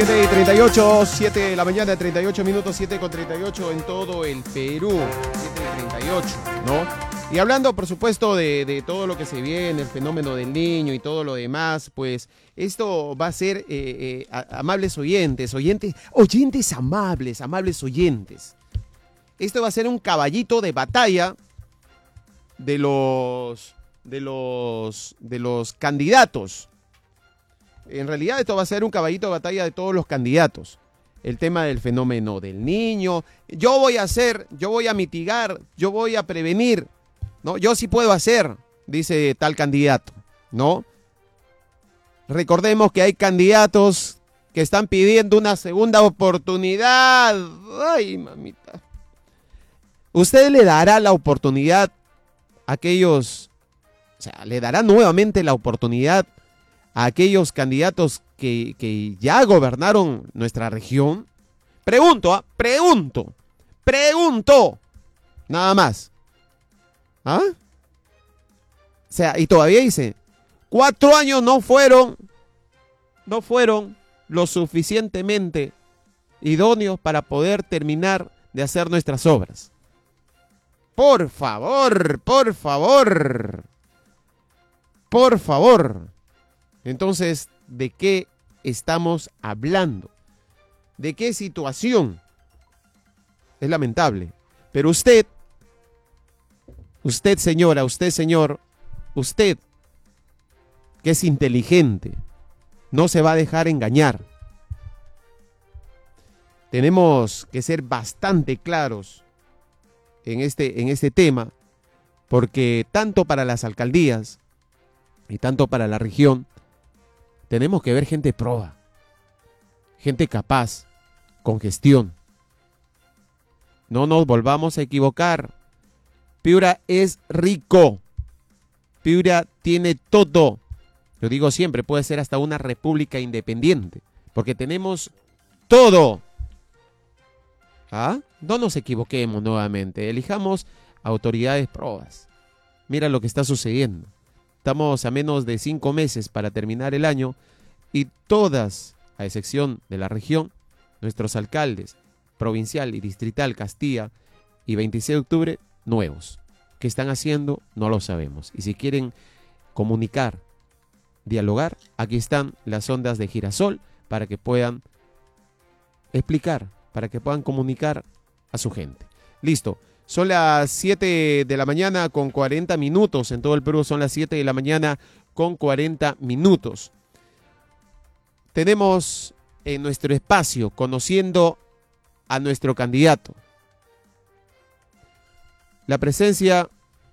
7:38, 7 de la mañana, 38 minutos, 7:38 en todo el Perú, 7:38, ¿no? Y hablando, por supuesto, de todo lo que se viene, el fenómeno del niño y todo lo demás, pues esto va a ser, amables oyentes amables oyentes. Esto va a ser un caballito de batalla de los candidatos. En realidad esto va a ser un caballito de batalla de todos los candidatos. El tema del fenómeno del niño. Yo voy a mitigar, yo voy a prevenir, ¿no? Yo sí puedo hacer, dice tal candidato, ¿no? Recordemos que hay candidatos que están pidiendo una segunda oportunidad. Ay, mamita. ¿Usted le dará la oportunidad a aquellos, le dará nuevamente la oportunidad a aquellos candidatos que ya gobernaron nuestra región? Pregunto, nada más. ¿Ah? Y todavía dice, 4 años no fueron lo suficientemente idóneos para poder terminar de hacer nuestras obras. Por favor. Entonces, ¿de qué estamos hablando? ¿De qué situación? Es lamentable. Pero usted señora, usted señor, usted que es inteligente, no se va a dejar engañar. Tenemos que ser bastante claros en este tema, porque tanto para las alcaldías y tanto para la región, tenemos que ver gente proba, gente capaz, con gestión. No nos volvamos a equivocar. Piura es rico. Piura tiene todo. Lo digo siempre, puede ser hasta una república independiente, porque tenemos todo. No nos equivoquemos nuevamente. Elijamos autoridades probas. Mira lo que está sucediendo. Estamos a menos de 5 meses para terminar el año y todas, a excepción de la región, nuestros alcaldes, provincial y distrital, Castilla y 26 de octubre, nuevos. ¿Qué están haciendo? No lo sabemos. Y si quieren comunicar, dialogar, aquí están las ondas de Girasol para que puedan explicar, para que puedan comunicar a su gente. Listo. Son las 7 de la mañana con 40 minutos. En todo el Perú son las 7 de la mañana con 40 minutos. Tenemos en nuestro espacio conociendo a nuestro candidato la presencia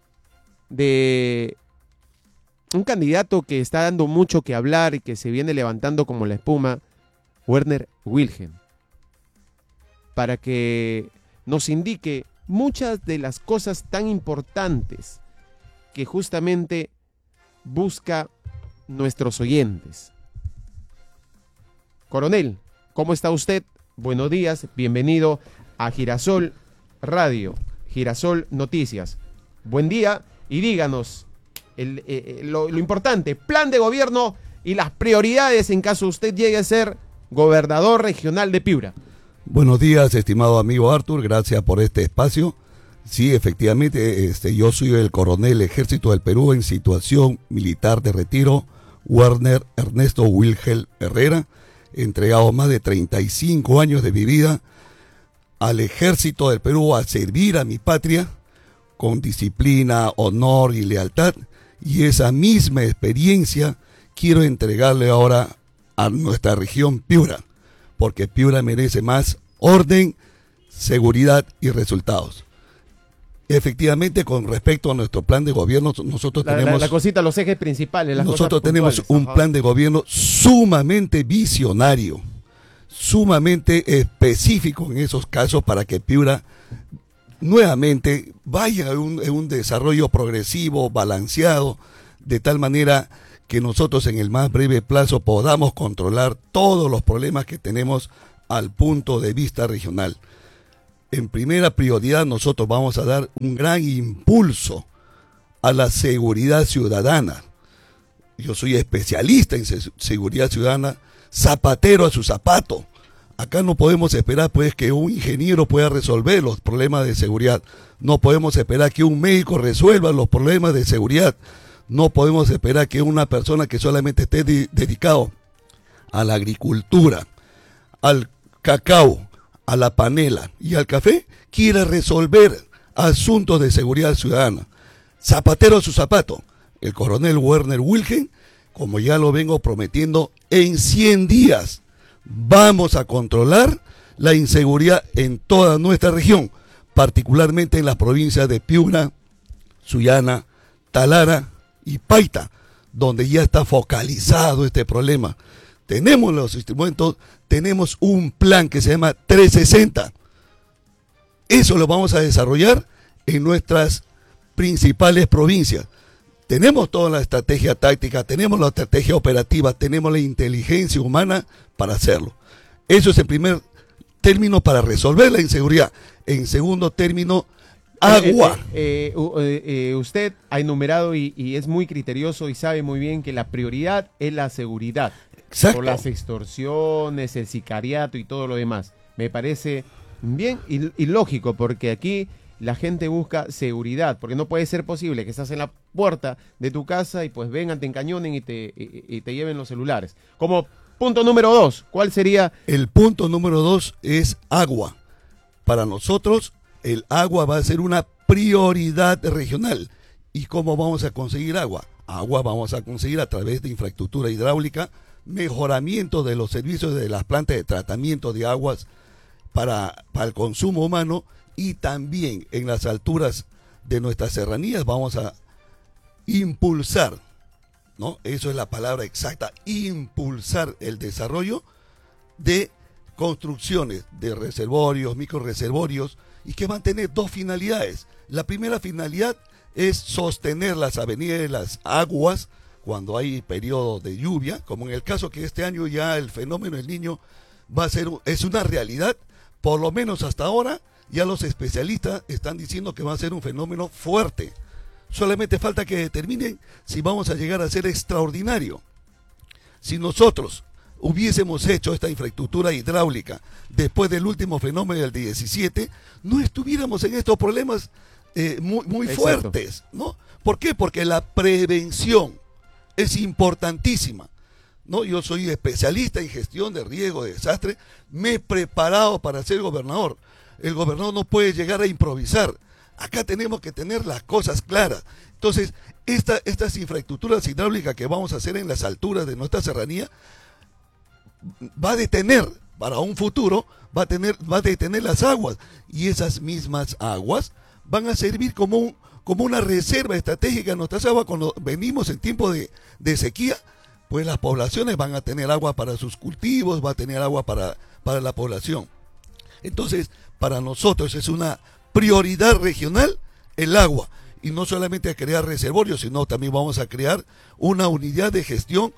de un candidato que está dando mucho que hablar y que se viene levantando como la espuma, Werner Wilhelm, para que nos indique muchas de las cosas tan importantes que justamente busca nuestros oyentes. Coronel, ¿cómo está usted? Buenos días, bienvenido a Girasol Radio, Girasol Noticias. Buen día y díganos lo importante, plan de gobierno y las prioridades en caso usted llegue a ser gobernador regional de Piura. Buenos días, estimado amigo Arthur, gracias por este espacio. Sí, efectivamente, yo soy el coronel Ejército del Perú en situación militar de retiro, Werner Ernesto Wilhelm Herrera, entregado más de 35 años de mi vida al Ejército del Perú a servir a mi patria con disciplina, honor y lealtad, y esa misma experiencia quiero entregarle ahora a nuestra región Piura, porque Piura merece más orden, seguridad y resultados. Efectivamente, con respecto a nuestro plan de gobierno, nosotros tenemos... los ejes principales. Nosotros tenemos un plan de gobierno sumamente visionario, sumamente específico en esos casos para que Piura nuevamente vaya en un desarrollo progresivo, balanceado, de tal manera que nosotros en el más breve plazo podamos controlar todos los problemas que tenemos al punto de vista regional. En primera prioridad nosotros vamos a dar un gran impulso a la seguridad ciudadana. Yo soy especialista en seguridad ciudadana, zapatero a su zapato. Acá no podemos esperar pues que un ingeniero pueda resolver los problemas de seguridad. No podemos esperar que un médico resuelva los problemas de seguridad. No podemos esperar que una persona que solamente esté dedicado a la agricultura, al cacao, a la panela y al café, quiera resolver asuntos de seguridad ciudadana. Zapatero a su zapato. El coronel Werner Wilhelm, como ya lo vengo prometiendo, en 100 días vamos a controlar la inseguridad en toda nuestra región, particularmente en las provincias de Piura, Sullana, Talara y Paita, donde ya está focalizado este problema. Tenemos los instrumentos, tenemos un plan que se llama 360. Eso lo vamos a desarrollar en nuestras principales provincias. Tenemos toda la estrategia táctica, tenemos la estrategia operativa, tenemos la inteligencia humana para hacerlo. Eso es en primer término para resolver la inseguridad. En segundo término, agua. Usted ha enumerado y es muy criterioso y sabe muy bien que la prioridad es la seguridad. Exacto. Por las extorsiones, el sicariato y todo lo demás. Me parece bien y lógico, porque aquí la gente busca seguridad, porque no puede ser posible que estás en la puerta de tu casa y pues vengan, te encañonen y te lleven los celulares. Como punto número 2, ¿cuál sería? El punto número 2 es agua. Para nosotros, el agua va a ser una prioridad regional. ¿Y cómo vamos a conseguir agua? Agua vamos a conseguir a través de infraestructura hidráulica, mejoramiento de los servicios de las plantas de tratamiento de aguas para el consumo humano, y también en las alturas de nuestras serranías vamos a impulsar, ¿no? Eso es la palabra exacta, impulsar el desarrollo de construcciones de reservorios, microreservorios, y que van a tener dos finalidades. La primera finalidad es sostener las avenidas de las aguas cuando hay periodos de lluvia, como en el caso que este año ya el fenómeno del Niño es una realidad, por lo menos hasta ahora. Ya los especialistas están diciendo que va a ser un fenómeno fuerte. Solamente falta que determinen si vamos a llegar a ser extraordinario. Si nosotros hubiésemos hecho esta infraestructura hidráulica después del último fenómeno del 17, no estuviéramos en estos problemas muy fuertes, ¿no? ¿Por qué? Porque la prevención es importantísima, ¿no? Yo soy especialista en gestión de riesgo, de desastre, me he preparado para ser gobernador. El gobernador no puede llegar a improvisar. Acá tenemos que tener las cosas claras. Entonces, estas infraestructuras hidráulicas que vamos a hacer en las alturas de nuestra serranía va a detener, para un futuro, va a detener las aguas. Y esas mismas aguas van a servir como una reserva estratégica en nuestras aguas. Cuando venimos en tiempo de sequía, pues las poblaciones van a tener agua para sus cultivos, va a tener agua para la población. Entonces, para nosotros es una prioridad regional el agua. Y no solamente a crear reservorios, sino también vamos a crear una unidad de gestión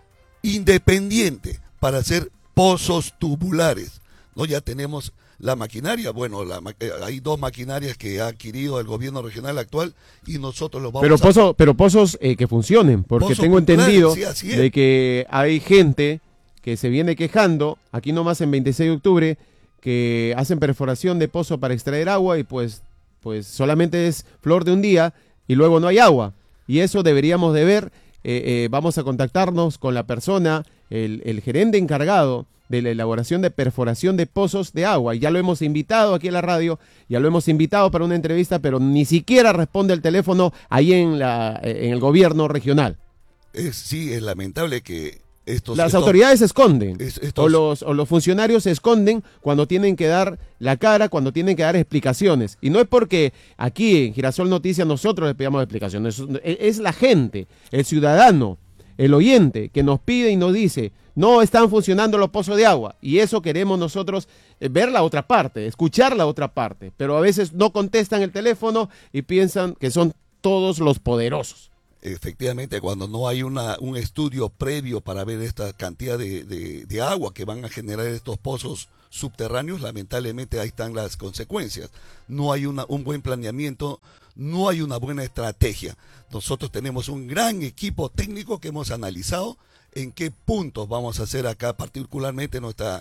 independiente para hacer pozos tubulares, ¿no? Ya tenemos la maquinaria, bueno, hay 2 maquinarias que ha adquirido el gobierno regional actual y nosotros los vamos pero pozos que funcionen, porque pozos tengo entendido sí, de que hay gente que se viene quejando, aquí nomás en 26 de octubre, que hacen perforación de pozo para extraer agua y pues solamente es flor de un día y luego no hay agua. Y eso deberíamos de ver. Vamos a contactarnos con la persona, el gerente encargado de la elaboración de perforación de pozos de agua. Y ya lo hemos invitado aquí a la radio, ya lo hemos invitado para una entrevista, pero ni siquiera responde el teléfono ahí en el gobierno regional. Sí, es lamentable que las autoridades se esconden, o los funcionarios se esconden cuando tienen que dar la cara, cuando tienen que dar explicaciones. Y no es porque aquí en Girasol Noticias nosotros les pidamos explicaciones, es la gente, el ciudadano, el oyente que nos pide y nos dice, no están funcionando los pozos de agua. Y eso queremos nosotros ver la otra parte, escuchar la otra parte. Pero a veces no contestan el teléfono y piensan que son todos los poderosos. Efectivamente, cuando no hay un estudio previo para ver esta cantidad de agua que van a generar estos pozos subterráneos, lamentablemente ahí están las consecuencias. No hay un buen planeamiento, no hay una buena estrategia. Nosotros tenemos un gran equipo técnico que hemos analizado en qué puntos vamos a hacer acá, particularmente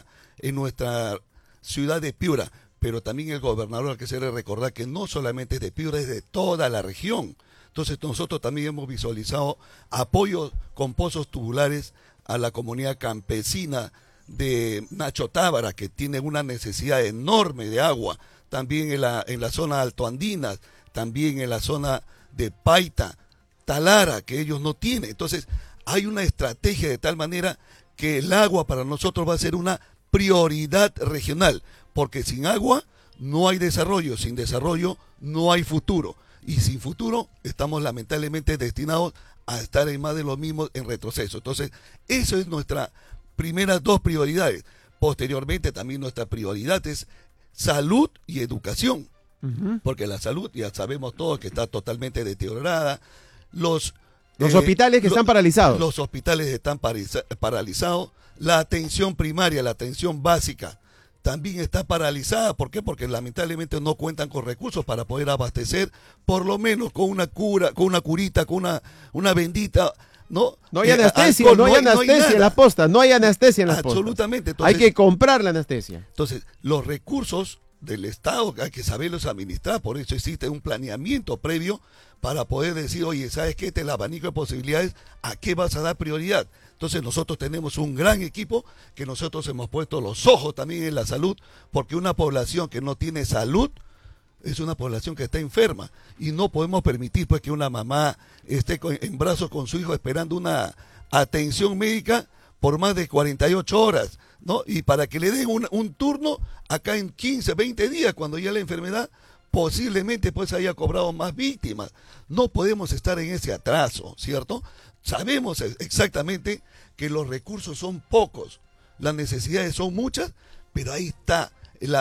en nuestra ciudad de Piura. Pero también el gobernador hay que hacerle recordar que no solamente es de Piura, es de toda la región. Entonces nosotros también hemos visualizado apoyo con pozos tubulares a la comunidad campesina de Nacho Tábara, que tiene una necesidad enorme de agua, también en la zona altoandinas, también en la zona de Paita, Talara, que ellos no tienen. Entonces hay una estrategia de tal manera que el agua para nosotros va a ser una prioridad regional, porque sin agua no hay desarrollo, sin desarrollo no hay futuro, y sin futuro estamos lamentablemente destinados a estar en más de lo mismo, en retroceso. Entonces, eso es nuestra primeras dos prioridades. Posteriormente también nuestra prioridad es salud y educación, porque la salud ya sabemos todos que está totalmente deteriorada. Los hospitales que están paralizados. Los hospitales están paralizados. La atención primaria, la atención básica, también está paralizada. ¿Por qué? Porque lamentablemente no cuentan con recursos para poder abastecer, por lo menos con una cura, con una curita, con una bendita. No hay anestesia, alcohol, no hay anestesia en las postas, no hay anestesia en las postas. Absolutamente. Entonces, hay que comprar la anestesia. Entonces, los recursos del Estado hay que saberlos administrar, por eso existe un planeamiento previo para poder decir, oye, ¿sabes qué? Este es el abanico de posibilidades, ¿a qué vas a dar prioridad? Entonces nosotros tenemos un gran equipo que nosotros hemos puesto los ojos también en la salud, porque una población que no tiene salud es una población que está enferma y no podemos permitir pues que una mamá esté en brazos con su hijo esperando una atención médica por más de 48 horas, ¿no? Y para que le den un turno acá en 15, 20 días, cuando ya la enfermedad posiblemente pues haya cobrado más víctimas. No podemos estar en ese atraso, ¿cierto? Sabemos exactamente que los recursos son pocos, las necesidades son muchas, pero ahí está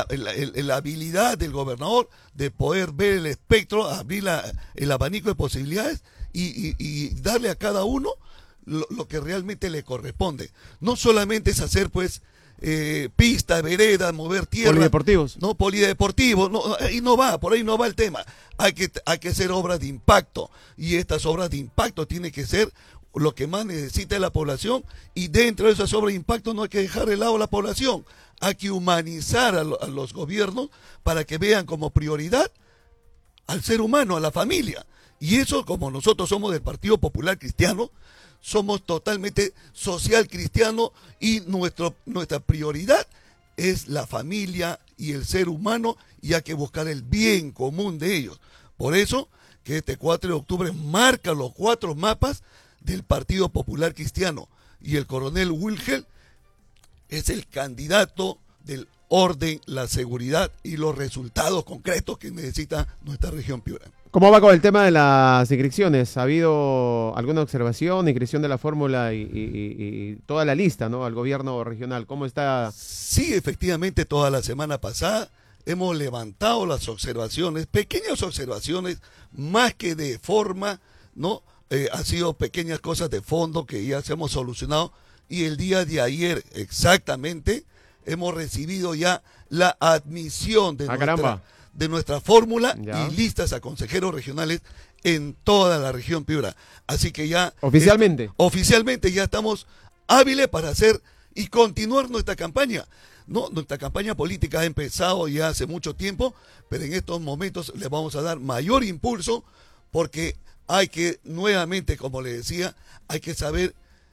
la habilidad del gobernador de poder ver el espectro, abrir el abanico de posibilidades y darle a cada uno lo que realmente le corresponde. No solamente es hacer pues pistas, veredas, mover tierra. Polideportivos. No, polideportivos, no, por ahí no va el tema. Hay que hacer obras de impacto, y estas obras de impacto tienen que ser lo que más necesita la población, y dentro de esas obras de impacto no hay que dejar de lado a la población, hay que humanizar a los gobiernos para que vean como prioridad al ser humano, a la familia. Y eso, como nosotros somos del Partido Popular Cristiano, somos totalmente social cristiano, y nuestra prioridad es la familia y el ser humano, y hay que buscar el bien común de ellos. Por eso que este 4 de octubre marca los 4 mapas del Partido Popular Cristiano, y el coronel Wilhelm es el candidato del orden, la seguridad y los resultados concretos que necesita nuestra región Piura. ¿Cómo va con el tema de las inscripciones? ¿Ha habido alguna observación, inscripción de la fórmula y toda la lista, ¿no?, al gobierno regional? ¿Cómo está? Sí, efectivamente, toda la semana pasada hemos levantado las observaciones, pequeñas observaciones, más que de forma, ¿no? Ha sido pequeñas cosas de fondo que ya se hemos solucionado, y el día de ayer exactamente hemos recibido ya la admisión de nuestra fórmula y listas a consejeros regionales en toda la región Piura. Así que ya oficialmente ya estamos hábiles para hacer y continuar nuestra campaña. No, nuestra campaña política ha empezado ya hace mucho tiempo, pero en estos momentos le vamos a dar mayor impulso, porque hay que, nuevamente, como le decía, hay que saber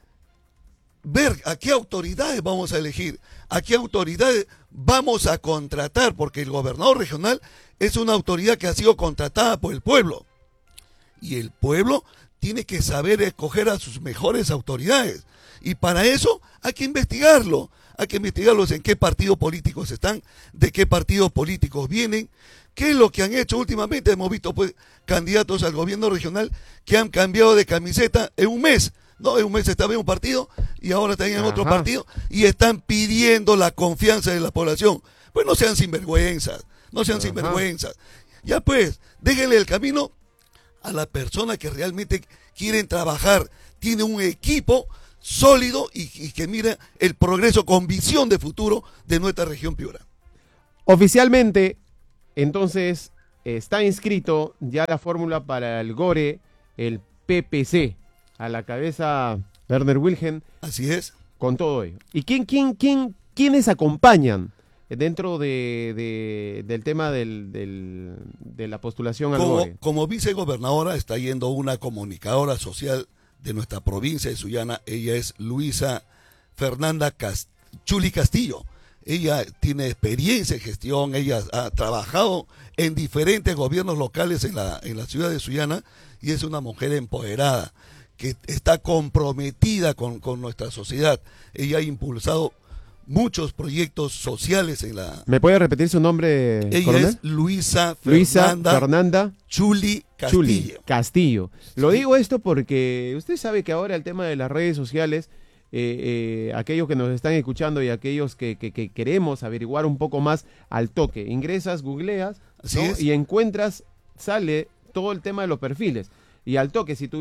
ver a qué autoridades vamos a elegir, a qué autoridades vamos a contratar, porque el gobernador regional es una autoridad que ha sido contratada por el pueblo, y el pueblo tiene que saber escoger a sus mejores autoridades, y para eso hay que investigarlos en qué partidos políticos están, de qué partidos políticos vienen, qué es lo que han hecho últimamente. Hemos visto pues candidatos al gobierno regional que han cambiado de camiseta en un mes. No, en un mes estaba en un partido y ahora están en otro partido, y están pidiendo la confianza de la población. Pues no sean sinvergüenzas, Ya pues, déjenle el camino a las personas que realmente quieren trabajar, tiene un equipo sólido y que mira el progreso con visión de futuro de nuestra región Piura. Oficialmente, entonces, está inscrito ya la fórmula para el GORE, el PPC. A la cabeza Werner Wilhelm, Así es. con todo ello. ¿Y quiénes acompañan dentro del tema de la postulación al GOE? Como vicegobernadora está yendo una comunicadora social de nuestra provincia de Sullana. Ella es Luisa Fernanda Chuli Castillo. Ella tiene experiencia en gestión, ella ha trabajado en diferentes gobiernos locales en la ciudad de Sullana y es una mujer empoderada que está comprometida con nuestra sociedad. Ella ha impulsado muchos proyectos sociales en la... ¿Me puede repetir su nombre, Ella coronel? es Luisa Fernanda Chuli Castillo. Chuli Castillo. Lo digo esto porque usted sabe que ahora el tema de las redes sociales, aquellos que nos están escuchando y aquellos que queremos averiguar un poco más al toque, ingresas, googleas, Así ¿no? es. Y encuentras, sale todo el tema de los perfiles. Y al toque, si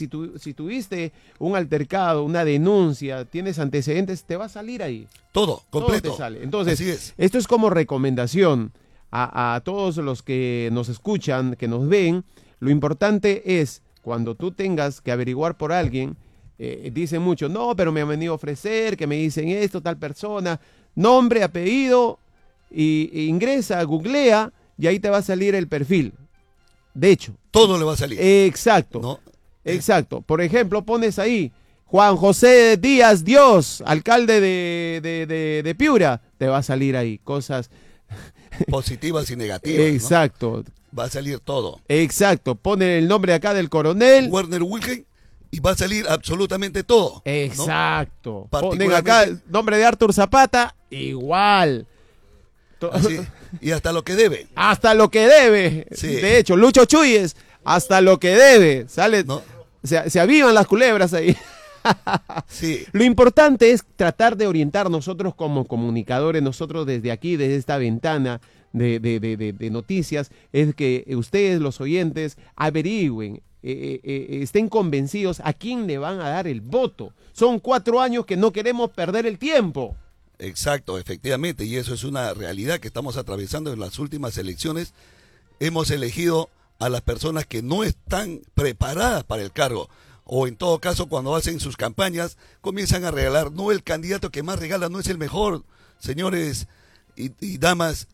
tuviste un altercado, una denuncia, tienes antecedentes, te va a salir ahí. Todo, completo. Todo te sale. Entonces, Así es. esto es como recomendación a todos los que nos escuchan, que nos ven. Lo importante es, cuando tú tengas que averiguar por alguien, dicen mucho, no, pero me han venido a ofrecer, que me dicen esto, tal persona, nombre, apellido, y ingresa, googlea, y ahí te va a salir el perfil. De hecho. Todo le va a salir. Exacto. ¿No? Exacto. Por ejemplo, pones ahí Juan José Díaz Dios, alcalde de Piura, te va a salir ahí cosas Positivas y negativas. exacto. ¿No? Va a salir todo. Exacto. Pone el nombre acá del coronel. Werner Wilhelm y va a salir absolutamente todo. ¿no? Exacto. Ponen Particularmente- acá el nombre de Arthur Zapata, igual. Así, y hasta lo que debe. Hasta lo que debe. Sí. De hecho, Lucho Chuyes, hasta lo que debe. Sale, ¿No? se avivan las culebras ahí. Sí. Lo importante es tratar de orientar nosotros como comunicadores, nosotros desde aquí, desde esta ventana de noticias, es que ustedes, los oyentes, averigüen, estén convencidos a quién le van a dar el voto. Son 4 años que no queremos perder el tiempo. Exacto, efectivamente, y eso es una realidad que estamos atravesando en las últimas elecciones. Hemos elegido a las personas que no están preparadas para el cargo, o en todo caso cuando hacen sus campañas comienzan a regalar. No, el candidato que más regala no es el mejor, señores y damas,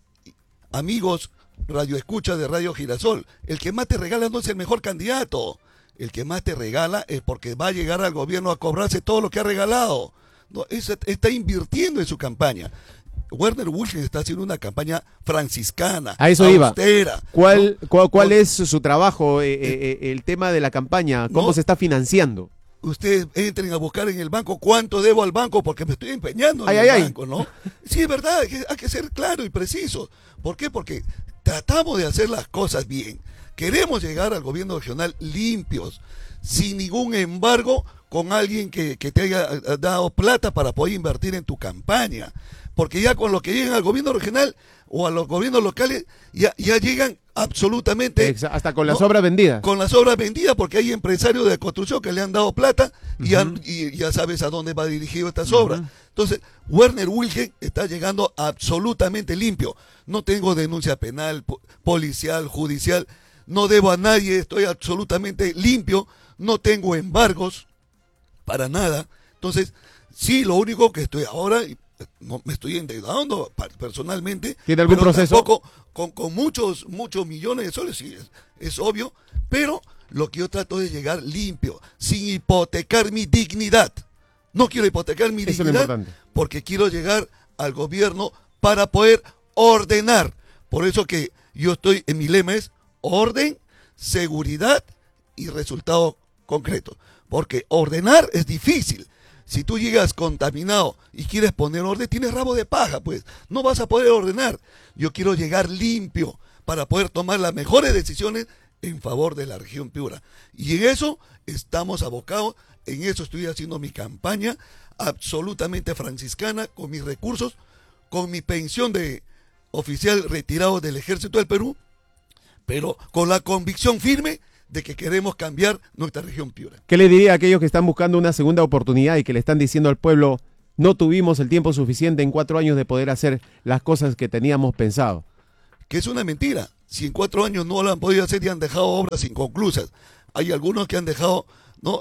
amigos, radioescuchas de Radio Girasol. El que más te regala no es el mejor candidato. El que más te regala es porque va a llegar al gobierno a cobrarse todo lo que ha regalado. No, está invirtiendo en su campaña. Werner Wilhelm está haciendo una campaña franciscana, A eso austera. ¿Cuál ¿no? es su trabajo, el tema de la campaña? ¿Cómo No. se está financiando? Ustedes entren a buscar en el banco cuánto debo al banco porque me estoy empeñando en Ay, el ay, ay. banco, ¿no? Sí, es verdad, hay que ser claro y preciso. ¿Por qué? Porque tratamos de hacer las cosas bien. Queremos llegar al gobierno regional limpios, sin ningún embargo, con alguien que te haya dado plata para poder invertir en tu campaña. Porque ya con lo que llegan al gobierno regional o a los gobiernos locales, ya llegan absolutamente... Hasta con las ¿no? obras vendidas. Con las obras vendidas, porque hay empresarios de construcción que le han dado plata y, y ya sabes a dónde va dirigido estas obras. Entonces, Werner Wilhelm está llegando absolutamente limpio. No tengo denuncia penal, policial, judicial, no debo a nadie, estoy absolutamente limpio, no tengo embargos para nada. Entonces, sí, lo único que estoy ahora... No me estoy endeudando personalmente. ¿Tiene algún pero proceso? Tampoco con muchos millones de soles, sí, es obvio, pero lo que yo trato de llegar limpio, sin hipotecar mi dignidad. No quiero hipotecar mi Eso es lo dignidad importante. porque quiero llegar al gobierno para poder ordenar. Por eso que yo estoy, en mi lema es orden, seguridad y resultado concreto. Porque ordenar es difícil. Si tú llegas contaminado y quieres poner orden, tienes rabo de paja, pues no vas a poder ordenar. Yo quiero llegar limpio para poder tomar las mejores decisiones en favor de la región Piura. Y en eso estamos abocados, en eso estoy haciendo mi campaña absolutamente franciscana, con mis recursos, con mi pensión de oficial retirado del Ejército del Perú, pero con la convicción firme de que queremos cambiar nuestra región Piura. ¿Qué le diría a aquellos que están buscando una segunda oportunidad y que le están diciendo al pueblo, no tuvimos el tiempo suficiente en 4 años de poder hacer las cosas que teníamos pensado? Que es una mentira. Si en 4 años no lo han podido hacer y han dejado obras inconclusas. Hay algunos que han dejado ¿no?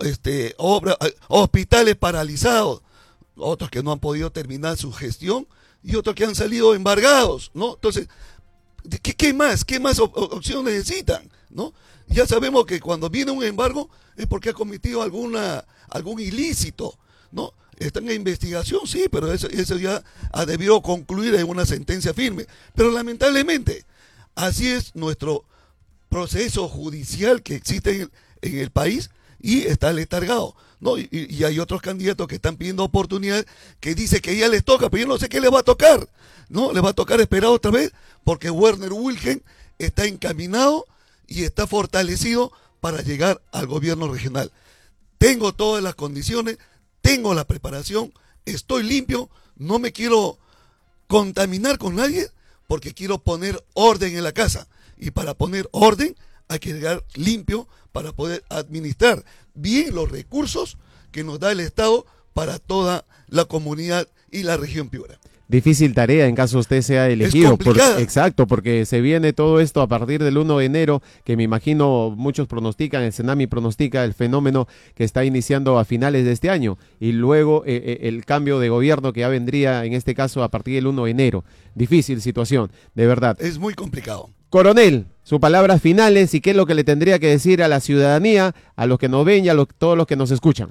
Hospitales paralizados, otros que no han podido terminar su gestión y otros que han salido embargados, ¿no? Entonces, ¿qué más? ¿Qué más opciones necesitan? ¿No? Ya sabemos que cuando viene un embargo es porque ha cometido algún ilícito, ¿no? Está en investigación, sí, pero eso ya ha debido concluir en una sentencia firme. Pero lamentablemente, así es nuestro proceso judicial que existe en el país y está letargado, ¿no? Y hay otros candidatos que están pidiendo oportunidades que dicen que ya les toca, pero yo no sé qué les va a tocar, ¿no? Les va a tocar esperar otra vez porque Werner Wilgen está encaminado y está fortalecido para llegar al gobierno regional. Tengo todas las condiciones, tengo la preparación, estoy limpio, no me quiero contaminar con nadie porque quiero poner orden en la casa. Y para poner orden hay que llegar limpio para poder administrar bien los recursos que nos da el Estado para toda la comunidad y la región Piura. Difícil tarea en caso usted sea elegido. Es complicada. Exacto, porque se viene todo esto a partir del 1 de enero, que me imagino muchos pronostican, el Senami pronostica el fenómeno que está iniciando a finales de este año, y luego el cambio de gobierno que ya vendría en este caso a partir del 1 de enero. Difícil situación, de verdad. Es muy complicado. Coronel, sus palabras finales y qué es lo que le tendría que decir a la ciudadanía, a los que nos ven y a todos los que nos escuchan.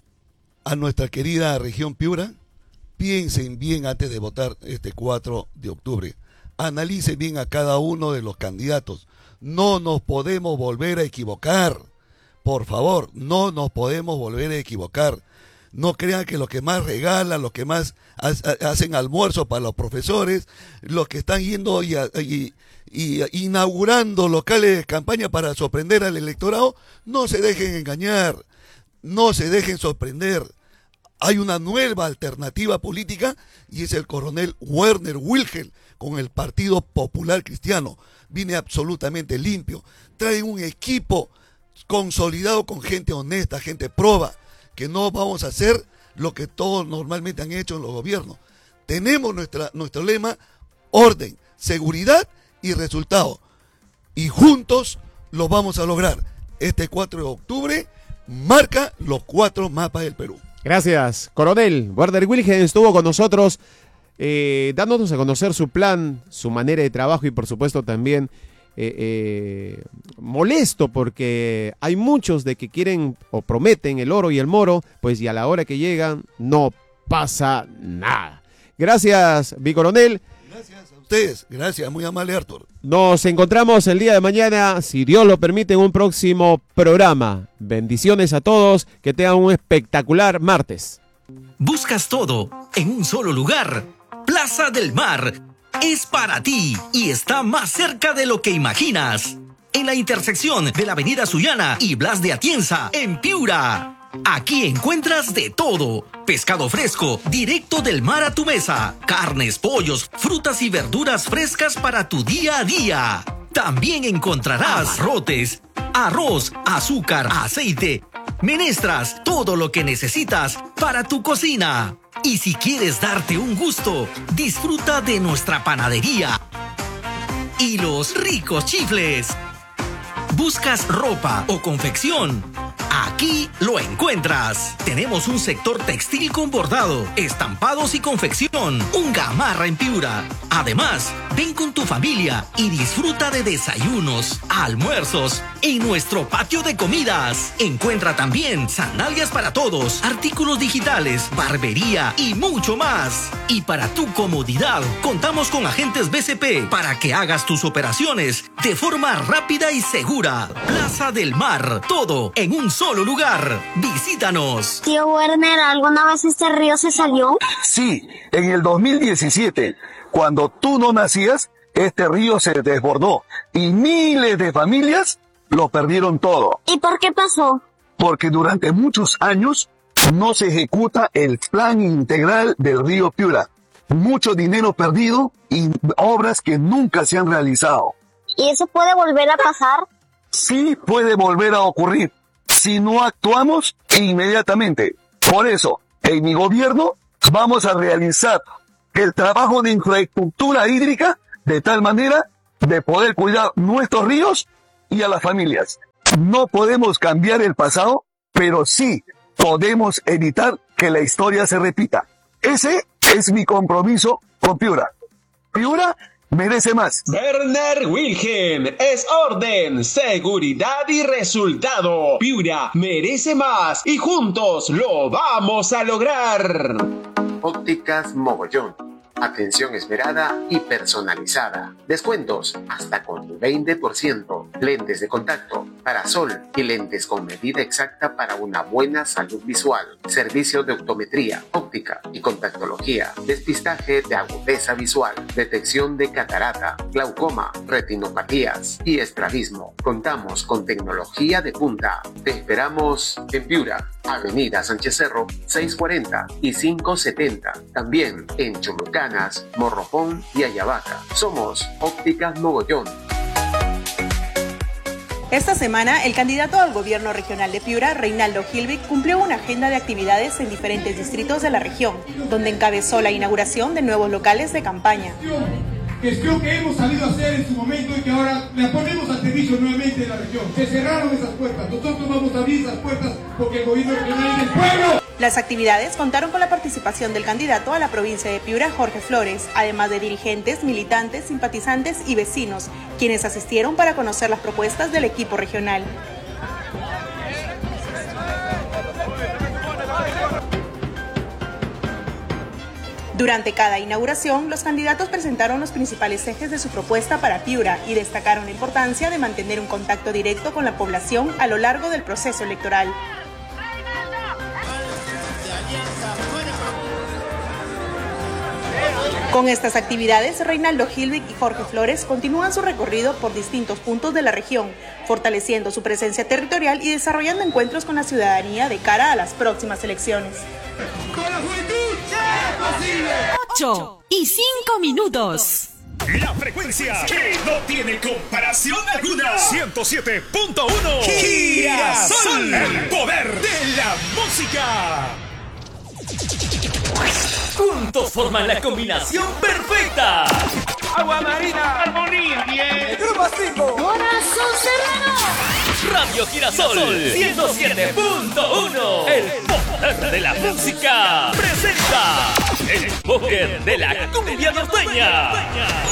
A nuestra querida región Piura, piensen bien antes de votar este 4 de octubre. Analicen bien a cada uno de los candidatos. No nos podemos volver a equivocar. Por favor, no nos podemos volver a equivocar. No crean que los que más regalan, los que más hacen almuerzo para los profesores, los que están yendo y inaugurando locales de campaña para sorprender al electorado, no se dejen engañar, no se dejen sorprender. Hay una nueva alternativa política y es el coronel Werner Wilgen con el Partido Popular Cristiano. Viene absolutamente limpio. Trae un equipo consolidado con gente honesta, gente proba, que no vamos a hacer lo que todos normalmente han hecho en los gobiernos. Tenemos nuestro lema: orden, seguridad y resultado. Y juntos lo vamos a lograr. Este 4 de octubre marca los 4 mapas del Perú. Gracias, coronel. Werner Wilgen estuvo con nosotros dándonos a conocer su plan, su manera de trabajo y por supuesto también molesto porque hay muchos de que quieren o prometen el oro y el moro, pues y a la hora que llegan no pasa nada. Gracias, bicoronel. Gracias a ustedes, gracias, muy amable Artur. Nos encontramos el día de mañana, si Dios lo permite, en un próximo programa. Bendiciones a todos, que tengan un espectacular martes. Buscas todo en un solo lugar. Plaza del Mar es para ti y está más cerca de lo que imaginas. En la intersección de la Avenida Sullana y Blas de Atienza, en Piura. Aquí encuentras de todo. Pescado fresco, directo del mar a tu mesa. Carnes, pollos, frutas y verduras frescas para tu día a día. También encontrarás abarrotes, arroz, azúcar, aceite, menestras, todo lo que necesitas para tu cocina. Y si quieres darte un gusto, disfruta de nuestra panadería y los ricos chifles. ¿Buscas ropa o confección? Aquí lo encuentras. Tenemos un sector textil con bordado, estampados y confección. Un Gamarra en Piura. Además, ven con tu familia y disfruta de desayunos, almuerzos en nuestro patio de comidas. Encuentra también sandalias para todos, artículos digitales, barbería y mucho más. Y para tu comodidad, contamos con agentes BCP para que hagas tus operaciones de forma rápida y segura. Plaza del Mar, todo en un solo lugar. Visítanos. Tío Werner, ¿alguna vez este río se salió? Sí, en el 2017, cuando tú no nacías, este río se desbordó y miles de familias lo perdieron todo. ¿Y por qué pasó? Porque durante muchos años no se ejecuta el plan integral del río Piura. Mucho dinero perdido y obras que nunca se han realizado. ¿Y eso puede volver a pasar? Sí, puede volver a ocurrir si no actuamos inmediatamente. Por eso, en mi gobierno vamos a realizar el trabajo de infraestructura hídrica de tal manera de poder cuidar nuestros ríos y a las familias. No podemos cambiar el pasado, pero sí podemos evitar que la historia se repita. Ese es mi compromiso con Piura. Piura merece más. Werner Wilhelm es orden, seguridad y resultado. Piura merece más y juntos lo vamos a lograr. Ópticas Mogollón. Atención esmerada y personalizada. Descuentos hasta con 20%. Lentes de contacto, parasol y lentes con medida exacta para una buena salud visual. Servicio de optometría, óptica y contactología. Despistaje de agudeza visual. Detección de catarata, glaucoma, retinopatías y estrabismo. Contamos con tecnología de punta. Te esperamos en Piura, Avenida Sánchez Cerro, 640 y 570. También en Chulucán, Morropón y Ayabaca. Somos Ópticas Mogollón. Esta semana, el candidato al gobierno regional de Piura, Reinaldo Gilvig, cumplió una agenda de actividades en diferentes distritos de la región, donde encabezó la inauguración de nuevos locales de campaña. Gestión que hemos sabido hacer en su momento y que ahora la ponemos al servicio nuevamente de la región. Se cerraron esas puertas, nosotros vamos a abrir esas puertas porque el gobierno regional es del pueblo. Las actividades contaron con la participación del candidato a la provincia de Piura, Jorge Flores, además de dirigentes, militantes, simpatizantes y vecinos, quienes asistieron para conocer las propuestas del equipo regional. Durante cada inauguración, los candidatos presentaron los principales ejes de su propuesta para Piura y destacaron la importancia de mantener un contacto directo con la población a lo largo del proceso electoral. Con estas actividades, Reinaldo Gilvig y Jorge Flores continúan su recorrido por distintos puntos de la región, fortaleciendo su presencia territorial y desarrollando encuentros con la ciudadanía de cara a las próximas elecciones. ¡Con la juventud! ¡Es posible! 8:05. La frecuencia que no tiene comparación alguna. 107.1 Girasol. El poder de la música. Juntos forman la combinación perfecta. Agua marina, armonía, bien. Grupo 5. Corazón Serrano. Radio Girasol 107.1. El poder de la música presenta el poder de la cumbia norteña.